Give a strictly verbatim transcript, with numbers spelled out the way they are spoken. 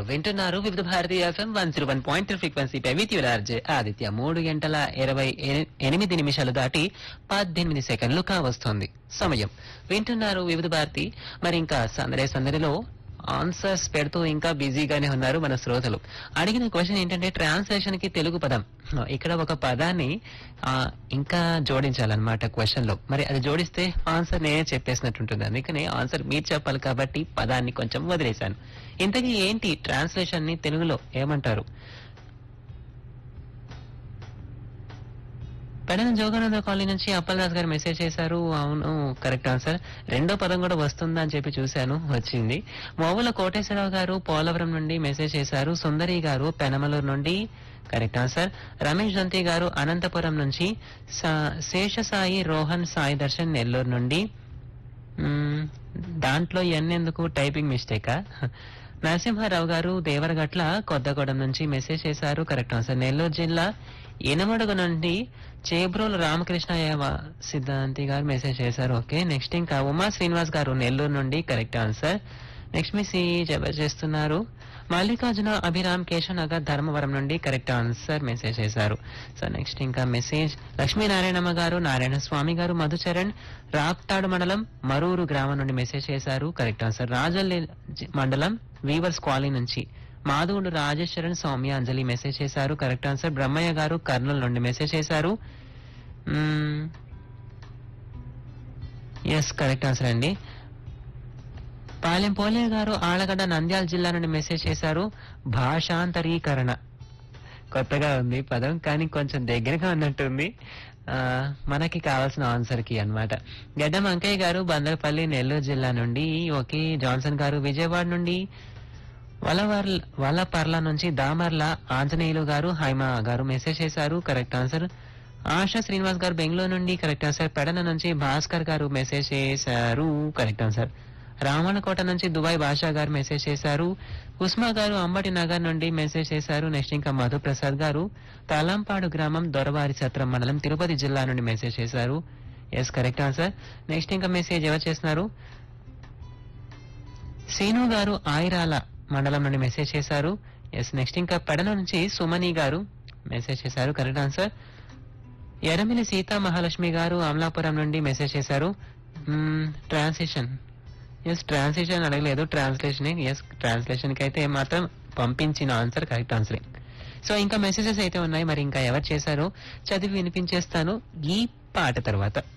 వింటున్నారు వివిధ భారతీయ FM one zero one point ఫ్రీక్వెన్సీపై with యువరార్జే Aditya. మూడు గంటల ఇరవై ఎని- ఎనిమిది నిమిషాలు దాటి పద్దెనిమిది సెకండ్లు కావస్తోంది సమయం. వింటున్నారు వివిధ భారతి. మరి ఇంకా సందడే సందడిలో ఆన్సర్స్ పెడుతూ ఇంకా బిజీగానే ఉన్నారు మన శ్రోతలు. అడిగిన క్వశ్చన్ ఏంటంటే ట్రాన్స్లేషన్ కి తెలుగు పదం. ఇక్కడ ఒక పదాన్ని ఆ ఇంకా జోడించాలన్నమాట క్వశ్చన్ లో. మరి అది జోడిస్తే ఆన్సర్ నేనే చెప్పేసినట్టుంటుంది. అందుకనే ఆన్సర్ మీరు చెప్పాలి కాబట్టి పదాన్ని కొంచెం వదిలేశాను. ఇంతకీ ఏంటి ట్రాన్స్లేషన్ ని తెలుగులో ఏమంటారు? పెడన జోగానంద కాలనీ నుంచి అప్పలరాజు గారు మెసేజ్ చేశారు. అవును, కరెక్ట్ ఆన్సర్. రెండో పదం కూడా వస్తుందా అని చెప్పి చూశాను, వచ్చింది. మోవుల కోటేశ్వరరావు గారు పోలవరం నుండి మెసేజ్ చేశారు. సుందరి గారు పెనమలూరు నుండి కరెక్ట్ ఆన్సర్. రమేష్ దంతి గారు అనంతపురం నుంచి, సా- శేషసాయి రోహన్ సాయి దర్శన్ నెల్లూరు నుండి. మ్మ్, దాంట్లో ఎన్నెందుకు టైపింగ్ మిస్టేకా? నరసింహారావు గారు దేవరగట్ల కొత్తగూడెం నుంచి మెసేజ్ చేశారు. Correct answer. నెల్లూరు జిల్లా ఎనమడుగు నుండి చేబ్రోలు రామకృష్ణ సిద్ధాంతి గారు మెసేజ్ చేశారు. ఓకే, నెక్స్ట్ ఇంకా ఉమా శ్రీనివాస్ గారు నెల్లూరు నుండి కరెక్ట్ ఆన్సర్. నెక్స్ట్ మెసేజ్ ఎవరు చేస్తున్నారు? మల్లికార్జున అభిరామ్ కేశవనగర్ ధర్మవరం నుండి కరెక్ట్ ఆన్సర్ మెసేజ్ చేశారు. సో నెక్స్ట్ ఇంకా మెసేజ్ లక్ష్మీనారాయణమ్మ గారు, నారాయణ స్వామి గారు, మధుచరణ్ రాప్తాడు మండలం మరూరు గ్రామం నుండి మెసేజ్ చేశారు. Correct answer. రాజల్లి జి- మండలం వీవర్స్ కాలనీ నుంచి మాధవుడు రాజేశ్వరన్ సౌమ్య అంజలి మెసేజ్ చేశారు. Correct answer. బ్రహ్మయ్య గారు కర్నూలు నుండి మెసేజ్ చేశారు. ఎస్, కరెక్ట్ ఆన్సర్ అండి. పాలెం పోలే గారు ఆళ్లగడ్డ నంద్యాల జిల్లా నుండి మెసేజ్ చేశారు. భాషాంతరీకరణ కొత్తగా ఉంది పదం, కానీ కొంచెం దగ్గరగా ఉన్నట్టుంది ఆ, మనకి కావాల్సిన ఆన్సర్ కి అన్నమాట. గడ్డం అంకయ్య గారు బందరపల్లి నెల్లూరు జిల్లా నుండి. ఓకే, జాన్సన్ గారు విజయవాడ నుండి. వలవర్ల వలపర్ల నుంచి దామర్ల ఆంజనేయులు గారు హైమ గారు మెసేజ్ చేశారు. Correct answer. ఆశా శ్రీనివాస్ గారు బెంగళూరు నుండి కరెక్ట్ ఆన్సర్. పెడన నుంచి భాస్కర్ గారు మెసేజ్ చేశారు. Correct answer. రామణకోట నుంచి దుబాయ్ భాషా గారు మెసేజ్ చేశారు. ఉస్మా గారు అంబటి నగర్ నుండి మెసేజ్ చేశారు. నెక్స్ట్ ఇంకా మధుప్రసాద్ గారు తలంపాడు గ్రామం దొరవారి సత్రం మండలం తిరుపతి జిల్లా నుండి మెసేజ్ చేశారు. Yes, correct answer. నెక్స్ట్ ఇంకా మెసేజ్ ఎవరు చేస్తున్నారు? సీను గారు ఆయిరాల మండలం నుండి మెసేజ్ చేశారు. ఎస్, నెక్స్ట్ ఇంకా పెడన నుంచి సుమని గారు మెసేజ్ చేశారు. Correct answer. ఎరమిలి సీతా మహాలక్ష్మి గారు అమలాపురం నుండి మెసేజ్ చేశారు. ట్రాన్స్లేషన్ ఎస్, ట్రాన్స్లేషన్ అడగలేదు, ట్రాన్స్లేషన్. ఎస్, ట్రాన్స్లేషన్ కి అయితే మాత్రం పంపించిన ఆన్సర్ కరెక్ట్ ఆన్సర్. సో ఇంకా మెసేజెస్ అయితే ఉన్నాయి. మరి ఇంకా ఎవరు చేశారో చదివి వినిపించేస్తాను ఈ పాట తర్వాత.